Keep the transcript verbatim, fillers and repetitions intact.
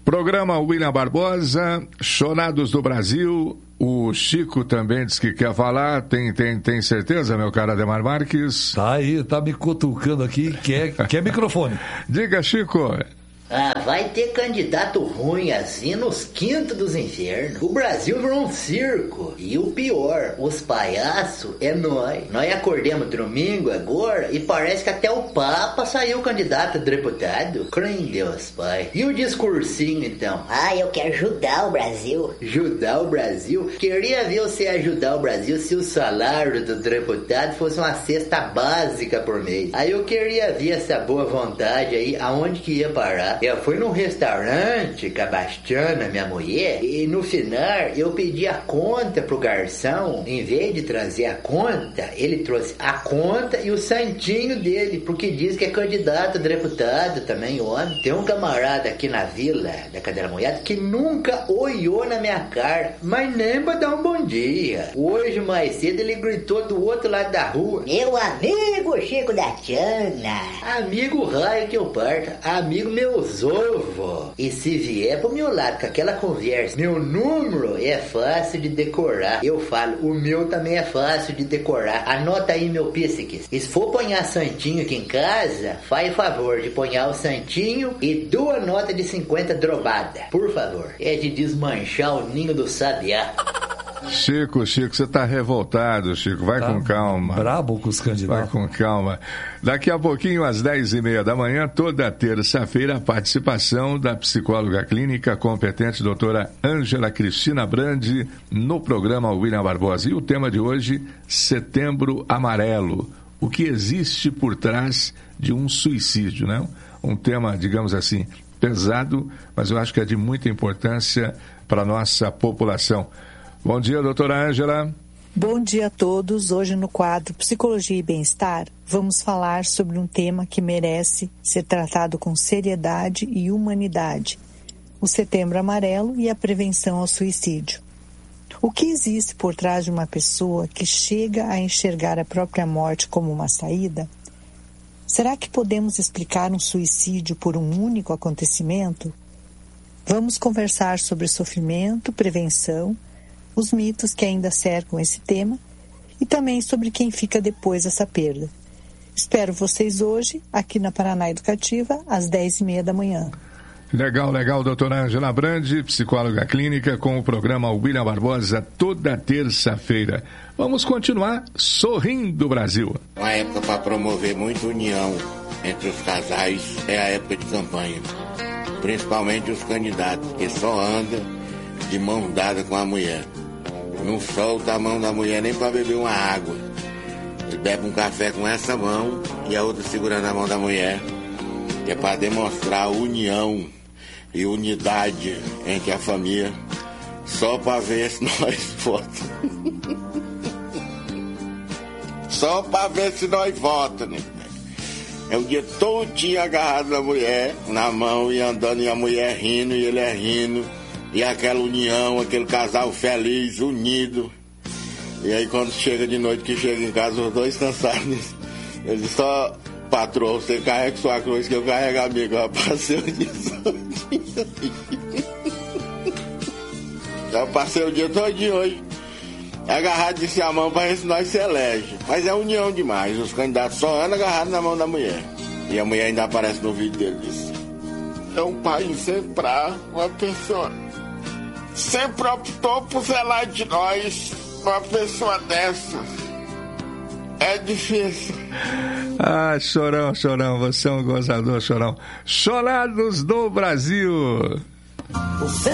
Programa William Barbosa, Chorados do Brasil. O Chico também diz que quer falar. Tem, tem, tem certeza, meu caro Ademar Marques? Tá aí, tá me cutucando aqui. Quer, quer microfone. Diga, Chico. Ah, vai ter candidato ruim assim nos quintos dos infernos. O Brasil virou um circo. E o pior, os palhaços é nós. Nós acordemos domingo agora e parece que até o Papa saiu candidato a deputado. Crê em Deus, pai. E o discursinho, então? Ah, eu quero ajudar o Brasil. Ajudar o Brasil? Queria ver você ajudar o Brasil se o salário do deputado fosse uma cesta básica por mês. Aí eu queria ver essa boa vontade aí, aonde que ia parar. Eu fui num restaurante com a Bastiana, minha mulher, e no final eu pedi a conta pro garçom. Em vez de trazer a conta, ele trouxe a conta e o santinho dele, porque diz que é candidato a deputado também, homem. Tem um camarada aqui na vila da Cadeira Moiada que nunca olhou na minha cara, mas nem pra dar um bom dia. Hoje, mais cedo, ele gritou do outro lado da rua: meu amigo Chico da Tiana. Amigo raio que eu parta, amigo meus ovo. E se vier pro meu lado com aquela conversa, meu número é fácil de decorar. Eu falo, o meu também é fácil de decorar. Anota aí, meu píssiques. E se for ponhar santinho aqui em casa, faz favor de ponhar o santinho e duas notas de cinquenta drobada, por favor. É de desmanchar o ninho do sabiá. Chico, Chico, você tá revoltado, Chico. Vai tá com calma. Brabo com os candidatos. Vai com calma. Daqui a pouquinho, às dez e meia da manhã, toda terça-feira, a participação da psicóloga clínica competente, doutora Ângela Cristina Brandi, no programa William Barbosa. E o tema de hoje, Setembro Amarelo. O que existe por trás de um suicídio, né? Um tema, digamos assim, pesado, mas eu acho que é de muita importância para a nossa população. Bom dia, doutora Ângela. Bom dia a todos. Hoje no quadro Psicologia e Bem-Estar, vamos falar sobre um tema que merece ser tratado com seriedade e humanidade: o Setembro Amarelo e a prevenção ao suicídio. O que existe por trás de uma pessoa que chega a enxergar a própria morte como uma saída? Será que podemos explicar um suicídio por um único acontecimento? Vamos conversar sobre sofrimento, prevenção, os mitos que ainda cercam esse tema e também sobre quem fica depois dessa perda. Espero vocês hoje, aqui na Paraná Educativa, às dez e meia da manhã. Legal, legal, doutora Ângela Brandi, psicóloga clínica, com o programa William Barbosa, toda terça-feira. Vamos continuar sorrindo, Brasil. Uma época para promover muita união entre os casais é a época de campanha. Principalmente os candidatos, que só andam de mão dada com a mulher. Não solta a mão da mulher nem para beber uma água. Ele bebe um café com essa mão e a outra segurando a mão da mulher, que é para demonstrar união e unidade entre a família, só para ver se nós votamos. Só para ver se nós votamos, né? É o dia todinho agarrado na mulher, na mão, e andando, e a mulher rindo, e ele é rindo. E aquela união, aquele casal feliz, unido. E aí quando chega de noite, que chega em casa, os dois cansados. Ele só, patroa, você carrega sua cruz, que eu carrego a amiga. Eu passei o dia todinho. Eu passei o dia todinho hoje agarrado de si a mão para ver se nós se elege. Mas é união demais. Os candidatos só andam agarrados na mão da mulher. E a mulher ainda aparece no vídeo dele. Diz: é um pai exemplar, uma pessoa sempre optou por zelar de nós. Uma pessoa dessa é difícil. Ah, Chorão, Chorão, você é um gozador, Chorão. Chorados do Brasil.